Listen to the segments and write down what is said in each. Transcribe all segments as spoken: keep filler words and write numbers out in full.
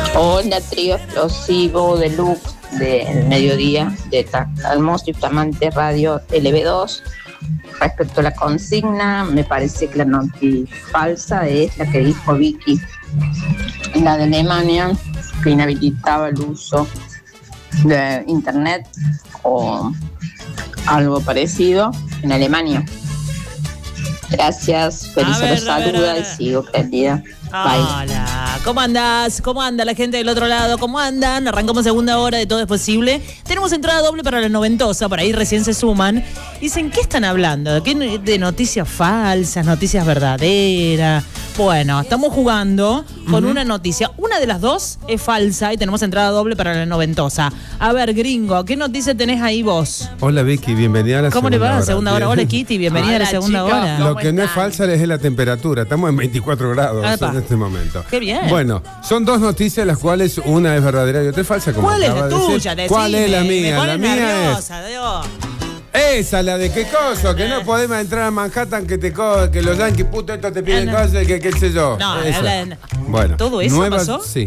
Hola, trío explosivo deluxe del mediodía de Hermoso y Flamante Radio L B dos. Respecto a la consigna, me parece que la noticia falsa es la que dijo Vicky, la de Alemania, que inhabilitaba el uso de internet o algo parecido en Alemania. Gracias, feliz a los saluda y sigo prendida. Hola, ¿cómo andás? ¿Cómo anda la gente del otro lado? ¿Cómo andan? Arrancamos segunda hora de Todo es Posible. Tenemos entrada doble para la noventosa, por ahí recién se suman. Dicen, ¿qué están hablando? ¿De, qué, de noticias falsas, noticias verdaderas? Bueno, estamos jugando con uh-huh. una noticia. Una de las dos es falsa y tenemos entrada doble para la noventosa. A ver, gringo, ¿qué noticia tenés ahí vos? Hola, Vicky, bienvenida a la ¿Cómo segunda hora. ¿Cómo le va a la segunda hora? Bien. Hola, Kitty, bienvenida Hola, a la segunda chicos, hora. Lo que no es falsa es la temperatura. Estamos en veinticuatro grados Epa. en este momento. Qué bien. Bueno, son dos noticias, las cuales una es verdadera y otra es falsa. Como ¿Cuál es la de tuya? Decir. ¿Cuál es la mía? Me pone la mía nerviosa, es... Dios. Esa, la de qué cosa, que no podemos entrar a Manhattan, que te co que los yankees, puto, esto te piden cosas, que qué sé yo. No, esa. La, bueno, ¿todo eso Nueva, pasó? Sí.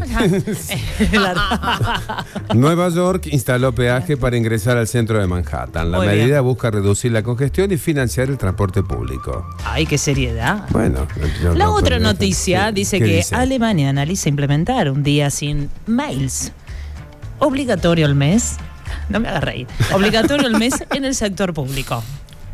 Nueva York instaló peaje para ingresar al centro de Manhattan. La Muy medida bien. busca reducir la congestión y financiar el transporte público. Ay, qué seriedad. Bueno, yo la no, otra pero noticia ¿qué, dice qué que dice? Alemania analiza implementar un día sin mails. Obligatorio al mes. No me hagas reír. Obligatorio al mes en el sector público.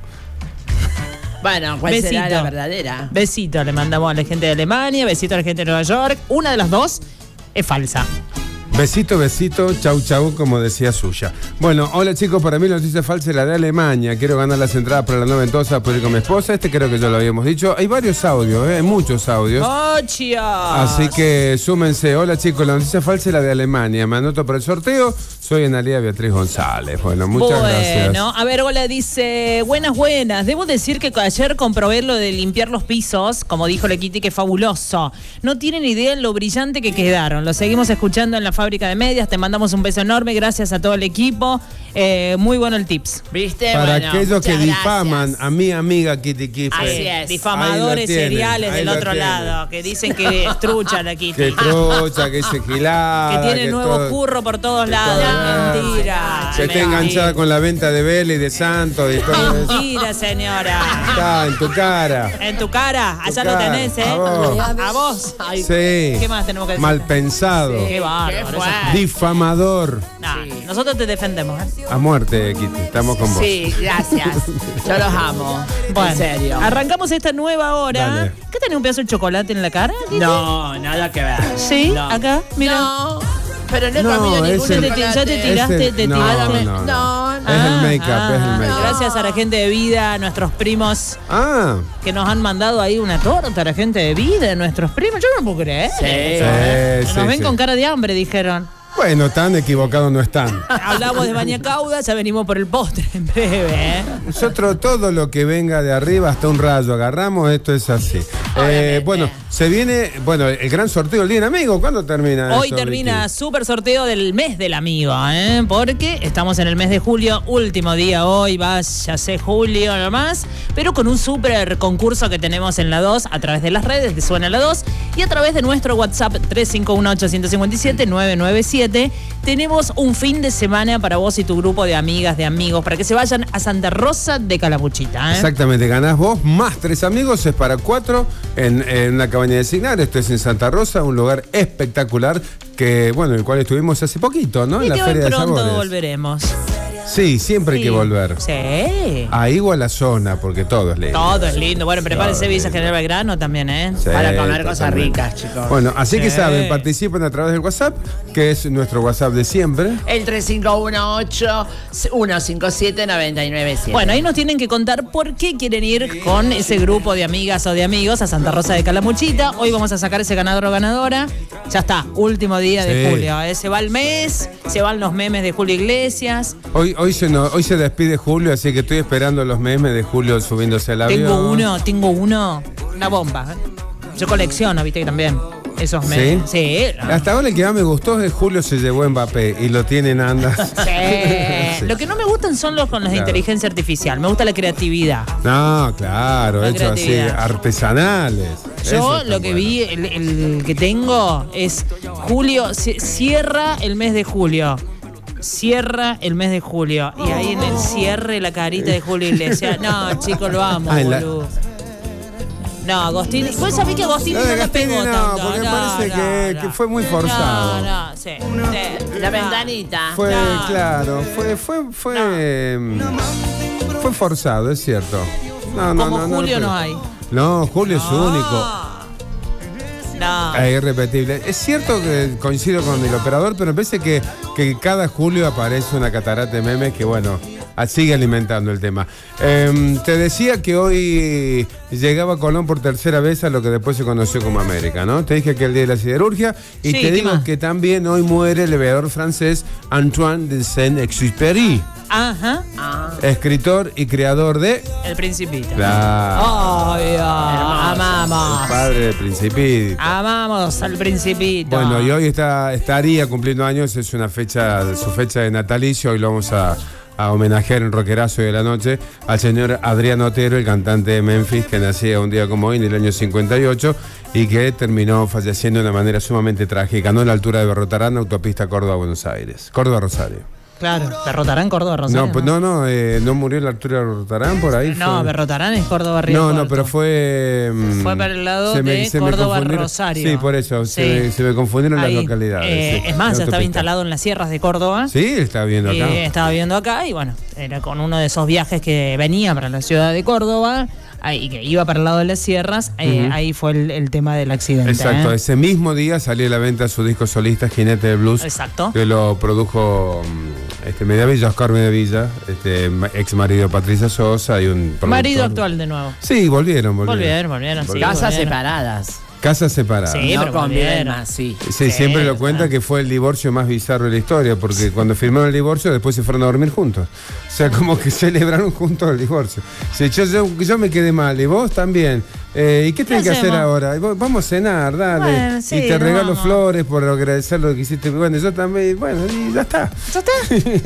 Bueno, ¿cuál besito. será la verdadera? Besito le mandamos a la gente de Alemania, besito a la gente de Nueva York. Una de las dos es falsa. Besito, besito, chau, chau, como decía Suya. Bueno, hola chicos, para mí la noticia falsa es la de Alemania. Quiero ganar las entradas para la noventosa, puedo ir con mi esposa. Este creo que ya lo habíamos dicho. Hay varios audios, ¿eh? Muchos audios. ¡Mochios! Así que súmense. Hola chicos, la noticia falsa es la de Alemania. Me anoto para el sorteo. Soy Analia Beatriz González. Bueno, muchas bueno, gracias. Bueno, a ver, hola, dice, buenas, buenas. Debo decir que ayer comprobé lo de limpiar los pisos, como dijo la Kitty, que fabuloso. No tienen idea lo brillante que quedaron. Lo seguimos escuchando en la fábrica de medias. Te mandamos un beso enorme. Gracias a todo el equipo. Eh, muy bueno el tips. ¿Viste? Para bueno, aquellos que gracias. difaman a mi amiga Kitty Kife. Así es. Difamadores seriales del otro tienen. lado, que dicen que es trucha la Kitty. Que trucha, que es gilada. Que tiene nuevo todo, curro por todos lados. todo, Mentira. Que está enganchada con la venta de Vela y de Santos y todo eso. Mentira, señora. Está en tu cara. En tu cara. Allá tu lo cara. tenés, ¿eh? A vos. A vos. Sí. ¿Qué más tenemos que decir? Mal pensado. Sí, qué bárbaro. Qué Difamador. Nah, sí. Nosotros te defendemos, ¿eh? A muerte, Kitty. Estamos con vos. Sí, gracias. Yo los amo. Bueno, en serio. Arrancamos esta nueva hora. Dale. ¿Qué tenés un pedazo de chocolate en la cara, Kitty? No, nada que ver. Sí, no. acá, mira. No, pero no he No, comido ningún ese- Te- te- ya te chocolate. tiraste, Ese- te no, tiraste. no, no. No, Es el make-up, Ah, es el ah, make-up. Gracias a la gente de Vida, a nuestros primos Ah, que nos han mandado ahí una torta, a la gente de Vida, nuestros primos. Yo no lo puedo creer. Sí. Nos sí, ven sí. con cara de hambre, dijeron. Bueno, tan equivocados no están. Hablamos de Bañacauda, ya venimos por el postre en breve, ¿eh? Nosotros todo lo que venga de arriba hasta un rayo agarramos, esto es así. Eh, bueno, se viene, bueno, el gran sorteo del Día del Amigo. ¿Cuándo termina Hoy eso, termina Vicky? súper sorteo del mes del amigo, ¿eh? Porque estamos en el mes de julio, último día hoy, váyase julio nomás, pero con un súper concurso que tenemos en la dos a través de las redes de Suena la dos y a través de nuestro WhatsApp tres cinco uno ocho cinco siete nueve nueve siete. Tenemos un fin de semana para vos y tu grupo de amigas, de amigos, para que se vayan a Santa Rosa de Calamuchita, ¿eh? Exactamente, ganás vos más tres amigos, es para cuatro en, en una cabaña de Signar. Esto es en Santa Rosa, un lugar espectacular que, bueno, el cual estuvimos hace poquito, ¿no? Y En la que hoy Feria de pronto Sabores. volveremos. Sí, siempre hay Sí. que volver. Sí. Ahí o a la zona, porque todo es lindo. Todo es lindo. Bueno, prepárense Todo es Villa lindo. General Belgrano también, ¿eh? Sí, Para comer cosas totalmente. ricas, chicos. Bueno, así que Sí. saben, participen a través del WhatsApp, que es nuestro WhatsApp de siempre. El tres cinco uno ocho uno cinco siete nueve nueve siete. Bueno, ahí nos tienen que contar por qué quieren ir con ese grupo de amigas o de amigos a Santa Rosa de Calamuchita. Hoy vamos a sacar ese ganador o ganadora. Ya está, último día de Sí. julio. ¿eh? Se va el mes, se van los memes de Julio Iglesias. Hoy, hoy, se, no- hoy se despide Julio, así que estoy esperando los memes de Julio subiéndose al avión. Tengo uno, tengo uno. Una bomba. ¿eh? Yo colecciono, viste que también. Esos memes. ¿Sí? Sí. no. Hasta ahora el que más me gustó es Julio se llevó a Mbappé y lo tienen anda. Sí. Sí. Lo que no me gustan son los con los de Claro. inteligencia artificial. Me gusta la creatividad. No, claro, La hecho así, creatividad. artesanales. Yo Eso está lo que bueno. vi, el, el que tengo es Julio, ci- cierra el mes de julio. Cierra el mes de julio. Y ahí en el cierre la carita de Julio Iglesias. No, chicos, lo amo, Ah, en la- boludo. No, Agostini. Vos sabés que Agostini Lo no de la Gastini pegó no, tanto. porque me no, parece no, que- no. que fue muy forzado. No, no, sí. sí. La No. ventanita. Fue, No. claro, fue, fue, fue, mm, fue forzado, es cierto. No, no, Como no, no, Julio no, no hay. No, Julio es único. No. Es irrepetible. Es cierto que coincido con el operador, pero me parece que, que cada julio aparece una catarata de memes que, bueno, a- sigue alimentando el tema. Eh, te decía que hoy llegaba Colón por tercera vez a lo que después se conoció como América, ¿no? Te dije que el día de la siderurgia y Sí, te ¿qué digo más? que también hoy muere el aviador francés Antoine de Saint-Exupéry, Ajá. Ah. escritor y creador de... El Principito. La... Ay, Dios. Amamos. El padre del Principito. Amamos al Principito. Bueno, y hoy está, estaría cumpliendo años, es una fecha, su fecha de natalicio, hoy lo vamos a, a homenajear en Rockerazo de la Noche al señor Adrián Otero, el cantante de Memphis, que nacía un día como hoy en el año cincuenta y ocho y que terminó falleciendo de una manera sumamente trágica, no en la altura de Berrotarán, autopista Córdoba-Buenos Aires, Córdoba-Rosario. Claro, Berrotarán, Córdoba, Rosario. No, pues no, no, eh, no murió en la altura de Berrotarán, por ahí No, fue. Berrotarán es Córdoba, Río No, no, Cuarto. pero fue... mm, Fue para el lado se me- de se me Córdoba, confundieron. Rosario. Sí, por eso, Sí. Se, me, se me confundieron Ahí. las localidades. Eh, sí, es más, la ya estaba autopista. instalado en las sierras de Córdoba. Sí, está viendo acá. Eh, estaba viendo acá y bueno, era con uno de esos viajes que venía para la ciudad de Córdoba ahí, y que iba para el lado de las sierras. eh, Ujú. Ahí fue el, el tema del accidente. Exacto, ¿eh? ese mismo día salió a la venta su disco solista Jinete de Blues, Exacto. que lo produjo mm, este, Mediavilla, Oscar Mediavilla, este, ma- ex marido de Patricia Sosa y un productor. Marido actual de nuevo. Sí, volvieron, volvieron. Volvieron, volvieron, sí. Casas volvieron. separadas. Casas separadas. Sí, no pero conviven volvieron. más, sí. Sí, Sí, siempre lo o cuenta sea. que fue el divorcio más bizarro de la historia, porque cuando firmaron el divorcio después se fueron a dormir juntos. O sea, como que celebraron juntos el divorcio. Si yo, yo, yo me quedé mal y vos también. Eh, ¿Y qué tenés que hacer hacemos? ahora? Y vos, vamos a cenar, dale. Bueno, sí, y te nos regalo vamos. flores por agradecer lo que hiciste. Bueno, yo también, bueno, y ya está. ¿Ya está?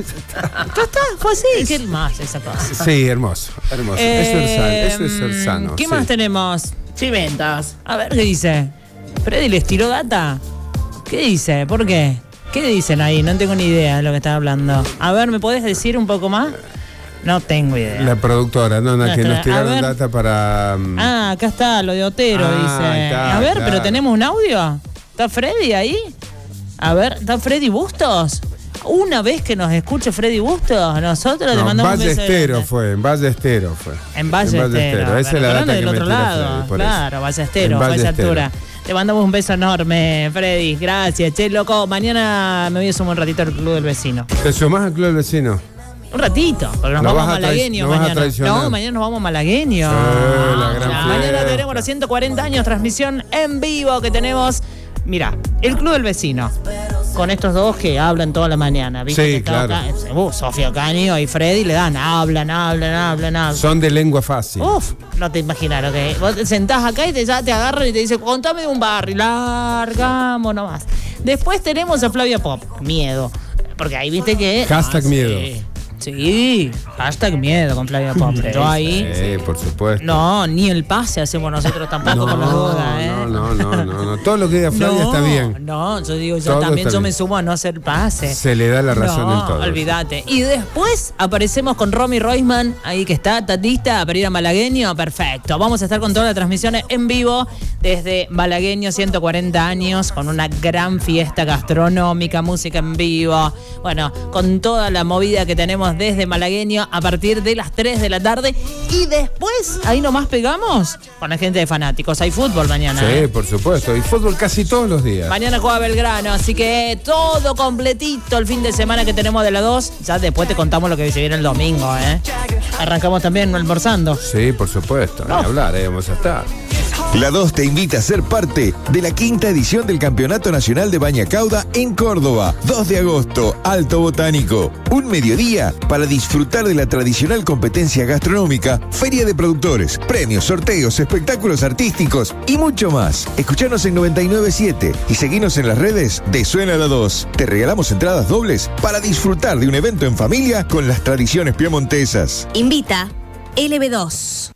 ¿Ya está? Fue así. ¿Qué más esa cosa? Sí, hermoso, hermoso. eso es sano. Eso es ser sano. ¿Qué sí. más tenemos? Chiventas. A ver, ¿qué dice? ¿Freddy les tiró data? ¿Qué dice? ¿Por qué? ¿Qué dicen ahí? No tengo ni idea de lo que están hablando. A ver, ¿me podés decir un poco más? No tengo idea. La productora, no, no, No, que está- nos a tiraron ver. data para. mm, Ah, acá está, lo de Otero, Ah, dice. ahí está, A ver, claro. pero tenemos un audio. ¿Está Freddy ahí? A ver, ¿está Freddy Bustos? Una vez que nos escuche Freddy Bustos, nosotros le No, mandamos un beso Ballestero grande. fue, en Ballestero fue. En Ballestero. Esa es la Pero data que del me otro tira lado. Freddy, por eso. Claro, Ballestero, En a esa Ballestero. altura. Te mandamos un beso enorme, Freddy. Gracias, che, loco. Mañana me voy a sumar un ratito al Club del Vecino. ¿Te sumás al Club del Vecino? Un ratito, porque nos No vamos vas a trai- malagueños no vas a mañana. traicionar. No, mañana nos vamos malagueños. Sí, la gran Ah, mañana fiesta. tenemos los ciento cuarenta años, transmisión en vivo que tenemos. Mira, el Club del Vecino. Con estos dos que hablan toda la mañana. ¿Viste? Sí, que está claro. acá, uh, Sofía Caño y Freddy le dan, hablan, hablan, hablan, hablan. Son de lengua fácil. Uf, no te imaginas lo que. Vos te sentás acá y te, ya te agarran y te dicen, contame de un barrio, largamos nomás. Después tenemos a Flavia Pop, miedo. Porque ahí viste que. Hashtag Ah, miedo. Sí. Sí, hashtag miedo con Flavia Pop. Yo ahí. Sí, por supuesto. No, ni el pase hacemos nosotros tampoco con las dudas, ¿eh? no, no, no, no, no. Todo lo que diga Flavia No, está bien. No, yo digo, yo Todo también está yo bien. me sumo a no hacer pase. Se le da la razón no, en todo. olvídate. Y después aparecemos con Romy Roisman, ahí que está, tatista, para ir a Malagueño. Perfecto. Vamos a estar con todas las transmisiones en vivo desde Malagueño, ciento cuarenta años, con una gran fiesta gastronómica, música en vivo. Bueno, con toda la movida que tenemos desde Malagueño a partir de las tres de la tarde. Y después, ahí nomás pegamos con la gente de Fanáticos. Hay fútbol mañana. Sí, ¿eh? por supuesto. Y fútbol casi todos los días. Mañana juega Belgrano, así que todo completito el fin de semana que tenemos de la dos. Ya después te contamos lo que se viene el domingo, ¿eh? Arrancamos también almorzando. Sí, por supuesto. Ni No. hablar, eh, vamos a estar. La dos te invita a ser parte de la quinta edición del Campeonato Nacional de Baña Cauda en Córdoba, dos de agosto, Alto Botánico. Un mediodía para disfrutar de la tradicional competencia gastronómica, feria de productores, premios, sorteos, espectáculos artísticos y mucho más. Escuchanos en noventa y nueve punto siete y seguinos en las redes de Suena la dos. Te regalamos entradas dobles para disfrutar de un evento en familia con las tradiciones piemontesas. Invita L B dos.